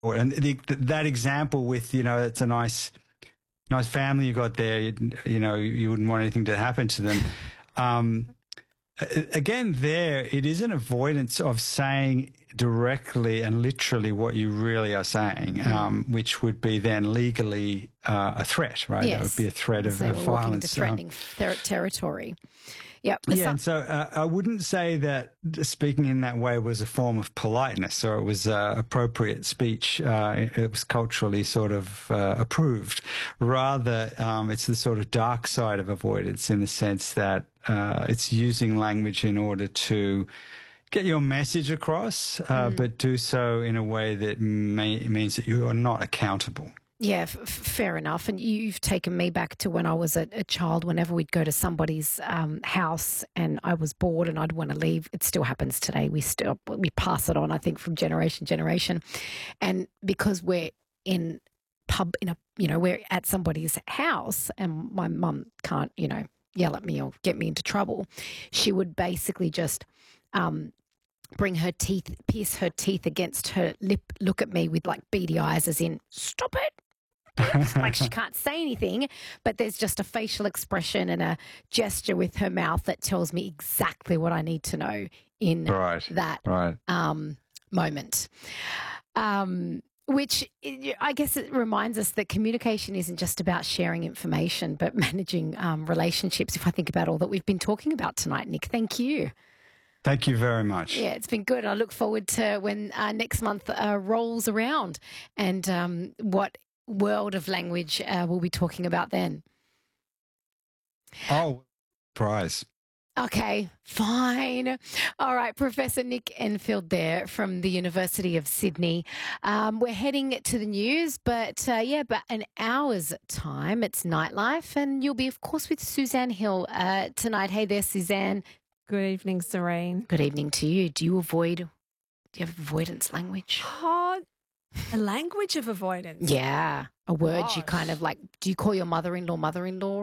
And that example with, it's a nice family you got there. You wouldn't want anything to happen to them. Again, there, it is an avoidance of saying directly and literally what you really are saying, which would be then legally a threat, right? Yes. That would be a threat of we're walking into violence. threatening territory. Yep. Yeah, and so I wouldn't say that speaking in that way was a form of politeness or it was appropriate speech. It was culturally sort of approved. Rather, it's the sort of dark side of avoidance in the sense that it's using language in order to get your message across, but do so in a way that means that you are not accountable. Yeah, fair enough. And you've taken me back to when I was a child. Whenever we'd go to somebody's house and I was bored and I'd want to leave, it still happens today. We pass it on, I think, from generation to generation. And because we're we're at somebody's house and my mum can't, yell at me or get me into trouble, she would basically just pierce her teeth against her lip, look at me with like beady eyes as in, stop it. Like she can't say anything, but there's just a facial expression and a gesture with her mouth that tells me exactly what I need to know in that moment. Which I guess it reminds us that communication isn't just about sharing information, but managing relationships, if I think about all that we've been talking about tonight, Nick. Thank you. Thank you very much. Yeah, it's been good. I look forward to when next month rolls around and what world of language we'll be talking about then. Oh, prize. Okay, fine. All right, Professor Nick Enfield there from the University of Sydney. We're heading to the news, but but an hour's time, it's Nightlife, and you'll be, of course, with Suzanne Hill tonight. Hey there, Suzanne. Good evening, Serene. Good evening to you. Do you have avoidance language? A language of avoidance? Yeah, a word you kind of like, do you call your mother-in-law